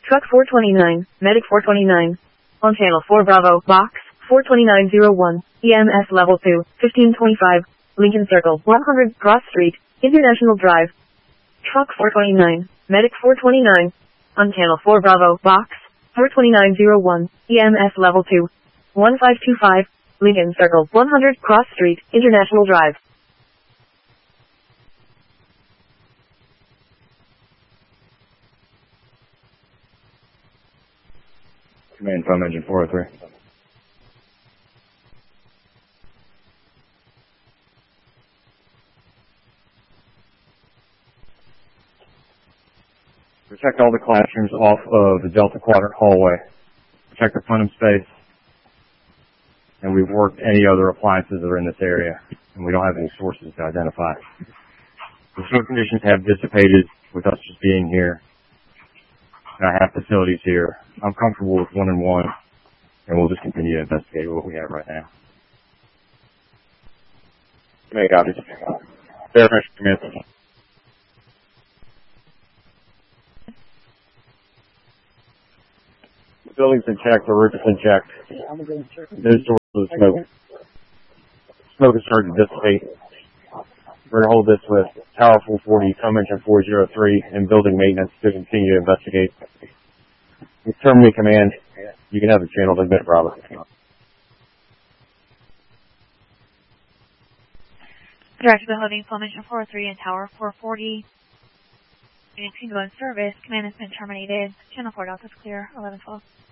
Truck 429, Medic 429. On channel 4 Bravo, box 42901, EMS level 2, 1525, Lincoln Circle, 100 Cross Street, International Drive. Truck 429, Medic 429. On channel 4 Bravo, box 42901, EMS level 2, 1525, Lincoln Circle, 100 Cross Street, International Drive. Command Foam Engine 403. Protect all the classrooms off of the Delta Quadrant hallway. Protect the plenum space. And we've worked any other appliances that are in this area. And we don't have any sources to identify. The smoke conditions have dissipated with us just being here. And I have facilities here. I'm comfortable with 1 and 1. And we'll just continue to investigate what we have right now. Make copies. Verify command. The building's been checked, the roof has been checked. There's sources of smoke. Smoke is starting to dissipate. We're going to hold this with Tower 440, Foam Engine 403, and building maintenance to continue to investigate. With Terminal Command, you can have the channel to admit Bravo. Director of the Holding, Foam Engine 403 and Tower 440. Units can go in service. Command has been terminated. Channel 4 Delta is clear. 1112.